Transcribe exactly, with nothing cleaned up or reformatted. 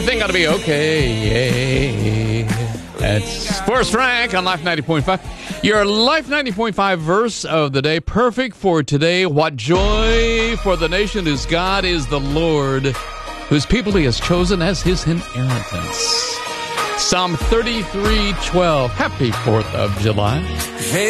Everything got to be okay. That's Forrest Frank on Life ninety point five. Your Life ninety point five verse of the day, perfect for today. What joy for the nation whose God is the Lord, whose people he has chosen as his inheritance. Psalm thirty-three twelve. Happy fourth of July.